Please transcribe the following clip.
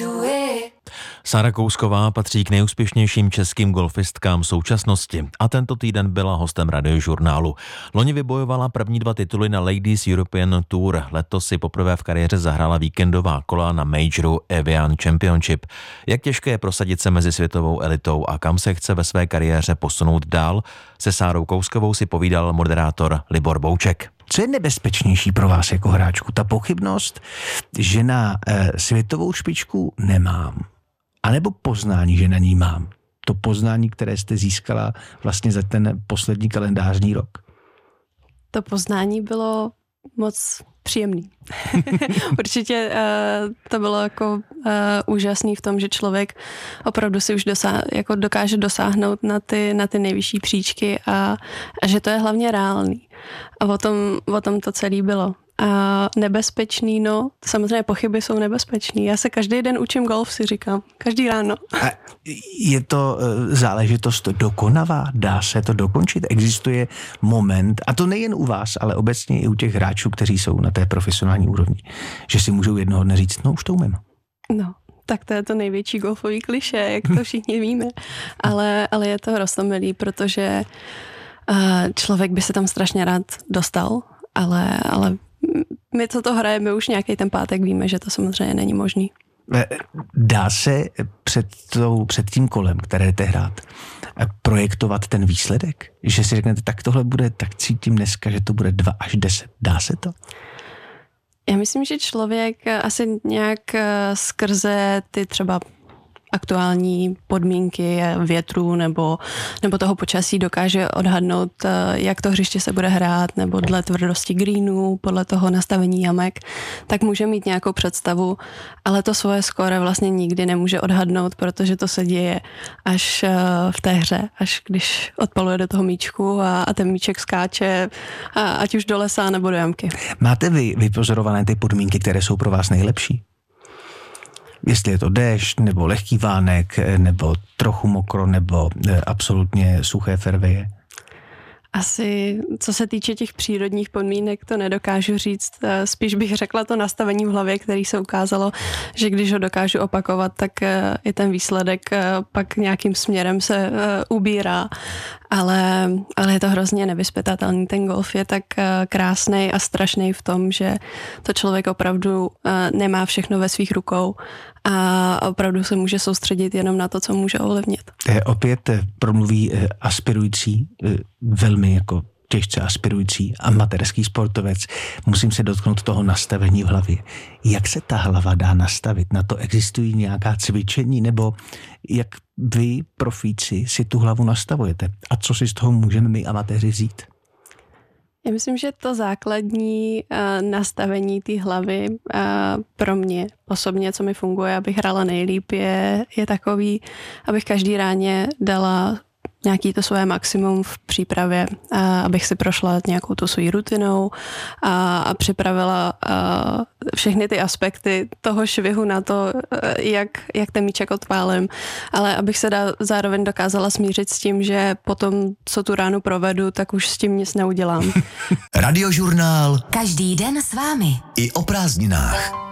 Sára Kousková patří k nejúspěšnějším českým golfistkám současnosti a tento týden byla hostem Radiožurnálu. Loni vybojovala první 2 tituly na Ladies European Tour. Letos si poprvé v kariéře zahrála víkendová kola na majoru Evian Championship. Jak těžké je prosadit se mezi světovou elitou a kam se chce ve své kariéře posunout dál, se Sárou Kouskovou si povídal moderátor Libor Bouček. Co je nebezpečnější pro vás jako hráčku? Ta pochybnost, že na světovou špičku nemám, anebo poznání, že na ní mám? To poznání, které jste získala vlastně za ten poslední kalendářní rok. To poznání bylo moc příjemný. Určitě to bylo jako úžasný v tom, že člověk opravdu si už dokáže dosáhnout na ty nejvyšší příčky a že to je hlavně reálný. A o tom to celé bylo. A nebezpečný, no, samozřejmě pochyby jsou nebezpečný. Já se každý den učím golf, si říkám. Každý ráno. A je to záležitost dokonavá? Dá se to dokončit? Existuje moment, a to nejen u vás, ale obecně i u těch hráčů, kteří jsou na té profesionální úrovni, že si můžou jednoho dne říct, no už to umím. No, tak to je to největší golfový klišé, jak to všichni víme. Ale je to roztomilý, protože člověk by se tam strašně rád dostal, ale my, co to hrajeme už nějaký ten pátek, víme, že to samozřejmě není možný. Dá se před tím kolem, které jdete hrát, projektovat ten výsledek? Že si řeknete, tak tohle bude, tak cítím dneska, že to bude 2 až 10. Dá se to? Já myslím, že člověk asi nějak skrze ty třeba aktuální podmínky větru nebo toho počasí dokáže odhadnout, jak to hřiště se bude hrát, nebo dle tvrdosti greenů, podle toho nastavení jamek, tak může mít nějakou představu, ale to svoje skóre vlastně nikdy nemůže odhadnout, protože to se děje až v té hře, až když odpaluje do toho míčku a ten míček skáče, ať už do lesa nebo do jamky. Máte vy vypozorované ty podmínky, které jsou pro vás nejlepší? Jestli je to déšť, nebo lehký vánek, nebo trochu mokro, nebo absolutně suché fairwaye? Asi, co se týče těch přírodních podmínek, to nedokážu říct. Spíš bych řekla to nastavení v hlavě, který se ukázalo, že když ho dokážu opakovat, tak i ten výsledek pak nějakým směrem se ubírá. Ale je to hrozně nevyzpytatelný. Ten golf je tak krásnej a strašný v tom, že to člověk opravdu nemá všechno ve svých rukou a opravdu se může soustředit jenom na to, co může ovlivnit. Opět promluví aspirující, velmi jako těžce aspirující amatérský sportovec. Musím se dotknout toho nastavení v hlavě. Jak se ta hlava dá nastavit? Na to existují nějaká cvičení? Nebo jak vy, profíci, si tu hlavu nastavujete? A co si z toho můžeme my amatéři vzít? Já myslím, že to základní nastavení té hlavy pro mě osobně, co mi funguje, abych hrála nejlíp, je takový, abych každý ráně dala nějaký to svoje maximum v přípravě, abych si prošla nějakou tu svou rutinou a připravila všechny ty aspekty toho švihu na to, jak ten míček odpálím, ale abych se zároveň dokázala smířit s tím, že potom, co tu ránu provedu, tak už s tím nic neudělám. Radiožurnál. Každý den s vámi. I o prázdninách.